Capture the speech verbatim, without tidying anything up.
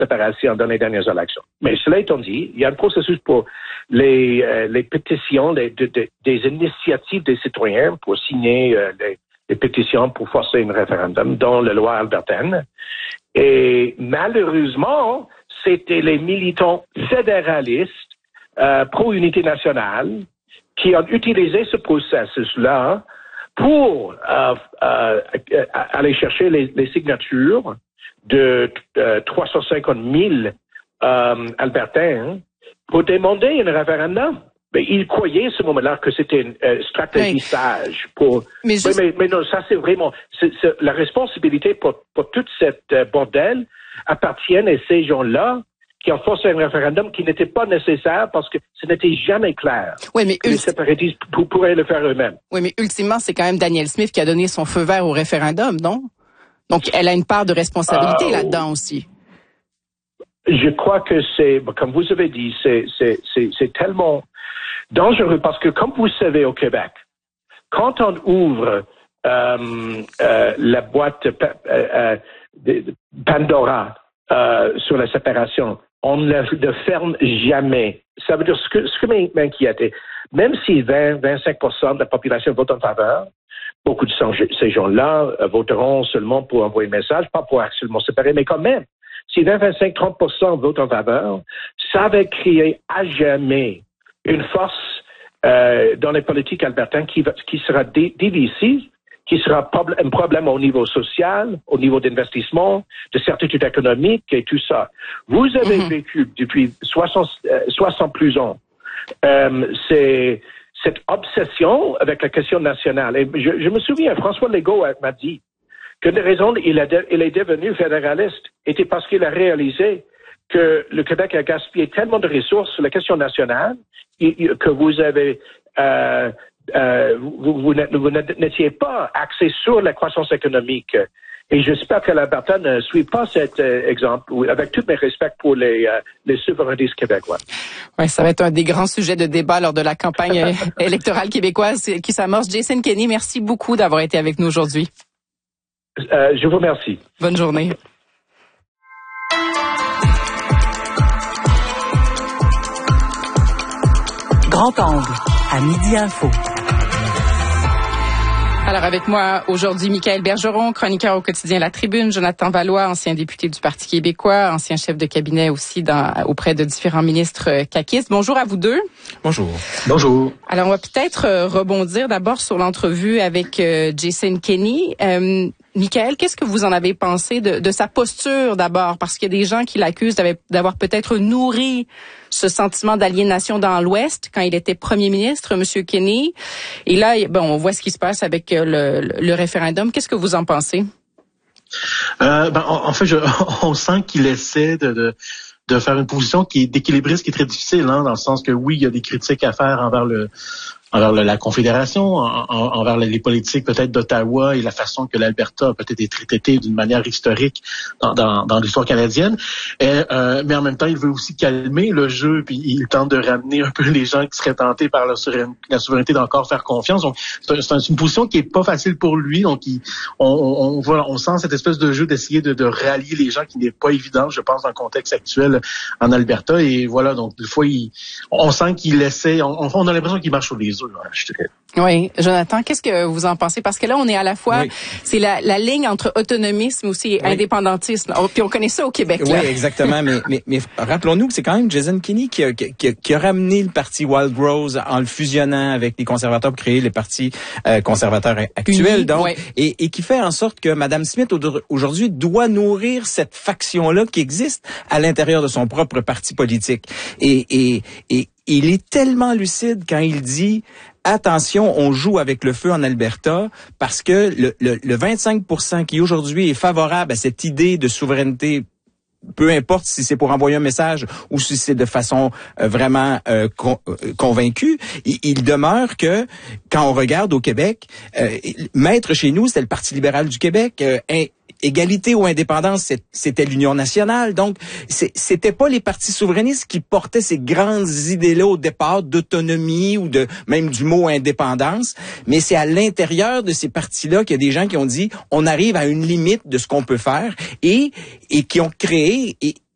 séparation dans les dernières élections. Mais cela étant dit, il y a un processus pour les, euh, les pétitions, les, de, de, des initiatives des citoyens pour signer euh, les, les pétitions pour forcer un référendum dans la loi albertaine. Et malheureusement, c'était les militants fédéralistes euh, pro-unité nationale qui ont utilisé ce processus-là pour euh, euh, aller chercher les, les signatures de euh, trois cent cinquante mille euh, Albertains pour demander un référendum. Mais ils croyaient à ce moment-là que c'était une euh, stratégie oui. sage pour. Mais, juste... oui, mais, mais non, ça c'est vraiment c'est, c'est, la responsabilité pour, pour toute cette euh, bordel appartient à ces gens-là qui ont forcé un référendum qui n'était pas nécessaire parce que ce n'était jamais clair. Oui, mais que ulti... les séparatistes p- pourraient le faire eux-mêmes. Oui, mais ultimement, c'est quand même Danielle Smith qui a donné son feu vert au référendum, non? Donc, elle a une part de responsabilité euh, là-dedans aussi. Je crois que c'est, comme vous avez dit, c'est, c'est, c'est, c'est tellement dangereux parce que, comme vous savez, au Québec, quand on ouvre euh, euh, la boîte euh, euh, de Pandora euh, sur la séparation, on ne le ferme jamais. Ça veut dire ce que, ce que m'inquiétait. Même si vingt à vingt-cinq pour cent de la population vote en faveur, beaucoup de ces gens-là euh, voteront seulement pour envoyer un message, pas pour actuellement séparer, mais quand même, si vingt, vingt-cinq, trente pour cent votent en faveur, ça va créer à jamais une force euh, dans les politiques albertaines qui, va, qui sera dé, difficile, qui sera prob- un problème au niveau social, au niveau d'investissement, de certitude économique et tout ça. Vous avez mm-hmm. vécu depuis soixante, euh, soixante plus ans, euh, c'est cette obsession avec la question nationale. Et je, je me souviens, François Legault m'a dit qu'une des raisons il, a de, il est devenu fédéraliste était parce qu'il a réalisé que le Québec a gaspillé tellement de ressources sur la question nationale que vous avez euh, euh, vous, vous, vous n'étiez pas axé sur la croissance économique. Et j'espère que l'Alberta ne suit pas cet euh, exemple, avec tout mes respects pour les, euh, les souverainistes québécois. Oui, ça va être un des grands sujets de débat lors de la campagne électorale québécoise qui s'amorce. Jason Kenney, merci beaucoup d'avoir été avec nous aujourd'hui. Euh, je vous remercie. Bonne journée. Grand angle, à Midi Info. Alors avec moi aujourd'hui, Michaël Bergeron, chroniqueur au quotidien La Tribune, Jonathan Valois, ancien député du Parti québécois, ancien chef de cabinet aussi dans, auprès de différents ministres caquistes. Bonjour à vous deux. Bonjour. Bonjour. Alors on va peut-être rebondir d'abord sur l'entrevue avec euh, Jason Kenney. Euh, Michaël, qu'est-ce que vous en avez pensé de, de sa posture d'abord? Parce qu'il y a des gens qui l'accusent d'avoir peut-être nourri ce sentiment d'aliénation dans l'Ouest quand il était premier ministre, M. Kenney. Et là, bon, on voit ce qui se passe avec le, le, le référendum. Qu'est-ce que vous en pensez? Euh, ben, en, en fait, je, on sent qu'il essaie de, de, de faire une position qui est d'équilibriste, qui est très difficile, hein, dans le sens que oui, il y a des critiques à faire envers le envers la Confédération, en, en, envers les politiques peut-être d'Ottawa et la façon que l'Alberta a peut-être été traité d'une manière historique dans, dans, dans l'histoire canadienne. Et, euh, mais en même temps, il veut aussi calmer le jeu, puis il tente de ramener un peu les gens qui seraient tentés par la souveraineté, la souveraineté d'encore faire confiance. Donc, c'est, c'est une position qui est pas facile pour lui. Donc, il, on, on, on, voit, on sent cette espèce de jeu d'essayer de, de rallier les gens qui n'est pas évident, je pense, dans le contexte actuel en Alberta. Et voilà, donc des fois, il, on sent qu'il essaie, on, on a l'impression qu'il marche sur les œufs. Oui, Jonathan, qu'est-ce que vous en pensez? Parce que là, on est à la fois, oui. c'est la, la ligne entre autonomisme aussi et oui. indépendantisme. Oh, puis on connaît ça au Québec. Oui, là. exactement. mais, mais, mais rappelons-nous que c'est quand même Jason Kenney qui a, qui, a, qui a ramené le parti Wild Rose en le fusionnant avec les conservateurs pour créer le parti euh, conservateur actuel. Uni, donc, oui. et, et qui fait en sorte que Mme Smith aujourd'hui doit nourrir cette faction-là qui existe à l'intérieur de son propre parti politique. Et, et, et il est tellement lucide quand il dit attention, on joue avec le feu en Alberta parce que le, le, le vingt-cinq pour cent qui aujourd'hui est favorable à cette idée de souveraineté, peu importe si c'est pour envoyer un message ou si c'est de façon euh, vraiment euh, con, euh, convaincue, il, il demeure que quand on regarde au Québec, euh, maître chez nous, c'était le Parti libéral du Québec, euh, un, égalité ou indépendance, c'était l'Union nationale. Donc, c'était pas les partis souverainistes qui portaient ces grandes idées-là au départ d'autonomie ou de même du mot indépendance, mais c'est à l'intérieur de ces partis-là qu'il y a des gens qui ont dit on arrive à une limite de ce qu'on peut faire et et qui ont créé et